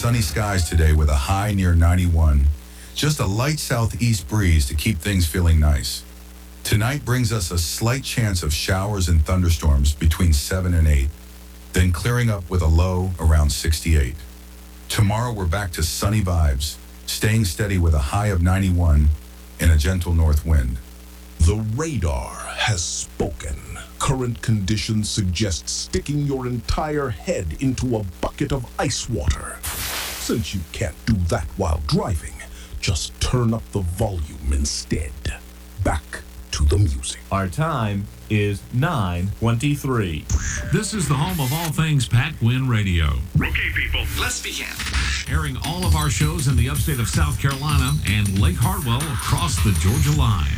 sunny skies today with a high near 91. Just a light southeast breeze to keep things feeling nice. Tonight brings us a slight chance of showers and thunderstorms between 7 and 8, then clearing up with a low around 68. Tomorrow we're back to sunny vibes, staying steady with a high of 91 and a gentle north wind. The radar has spoken. Current conditions suggest sticking your entire head into a bucket of ice water. Since you can't do that while driving, just turn up the volume instead. Back to the music. Our time is 9:23. This is the home of all things Pat Gwynn Radio. Okay, people, let's begin. Airing all of our shows in the upstate of South Carolina and Lake Hartwell across the Georgia line.